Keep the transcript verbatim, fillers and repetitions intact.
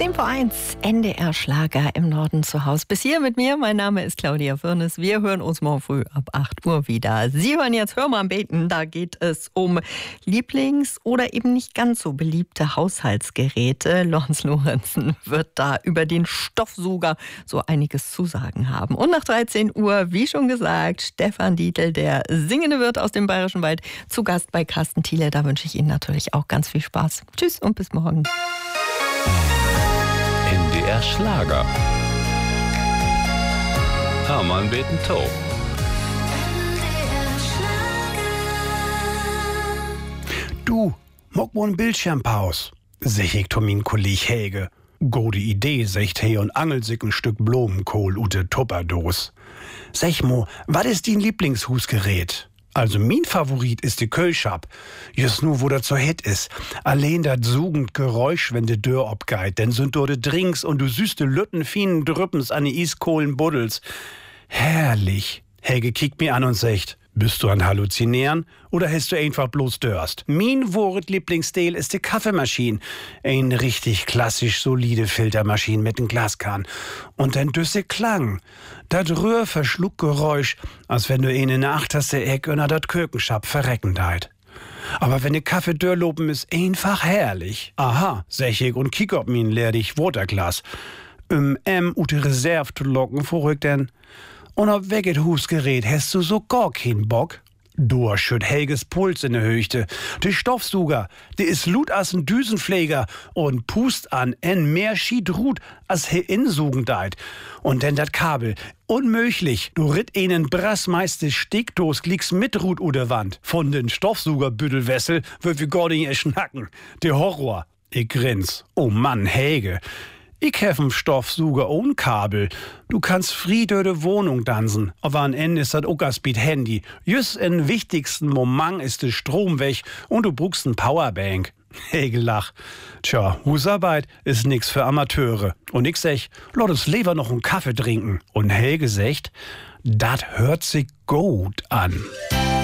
zehn vor eins, N D R-Schlager im Norden zu Hause. Bis hier mit mir, mein Name ist Claudia Firnes. Wir hören uns morgen früh ab acht Uhr wieder. Sie hören jetzt Hör mal beten. Da geht es um Lieblings- oder eben nicht ganz so beliebte Haushaltsgeräte. Lorenz Lorenzen wird da über den Stoffsuger so einiges zu sagen haben. Und nach dreizehn Uhr, wie schon gesagt, Stefan Dietl, der singende Wirt aus dem Bayerischen Wald, zu Gast bei Carsten Thiele. Da wünsche ich Ihnen natürlich auch ganz viel Spaß. Tschüss und bis morgen. N D R Schlager. Hör mal beten to. Du, mock mo' n Bildschirmpaus, sech ich to min Kolleg Helge. Gode Idee, secht he und angelt sich ein Stück Blumenkohl ute Tupperdos. Sech mo, wat is din Lieblingshusgerät? Also min Favorit ist die Kölschab. Just nu, wo der zur Hit is. Allein dat sugend Geräusch, wenn de Dörr obgeit. Denn sind dort de Drinks und du süßte Lütten fienen Drüppens an die Iskohlen Buddels. Herrlich. Helge kickt mir an und sagt, bist du an Halluzinieren oder hast du einfach bloß Dörst? Min Wort Lieblingsstil ist die Kaffeemaschine. Ein richtig klassisch solide Filtermaschine mit n Glaskan. Und ein düsse Klang. Dat Röhrverschluckgeräusch, als wenn du ihn in der achterste Eck unter dat Kökenschab verrecken deit. Aber wenn de Kaffee dörrlopen ist, einfach herrlich. Aha, sech ich und kick ob min leerdig Waterglas. Um M ute Reserve zu locken, vorrück denn. Und ob weget Husgerät hast du so gar keinen Bock? Du schütt Helges Puls in der Höchte. De Stoffsuger, de is lut as n Düsenpfleger und pust an en mehr schied Rut as he insugen deit. Und denn dat Kabel, unmöglich, du ritt einen brassmeiste Steckdos glieks mit Rut oder Wand. Von den Stoffsugerbüttelwessel wird wir gar nicht schnacken. Der Horror. Ich grins. Oh Mann, Helge. Ich hef n Stoffsuger ohne Kabel. Du kannst Friede de Wohnung dansen. Aber am Ende ist das Uckerspeed Handy. Just in wichtigsten Moment ist der Strom weg und du brauchst n Powerbank. Hegelach. Tja, Husarbeit ist nix für Amateure. Und ich sech, lass uns lieber noch einen Kaffee trinken. Und Helge sagt, dat hört sich gut an.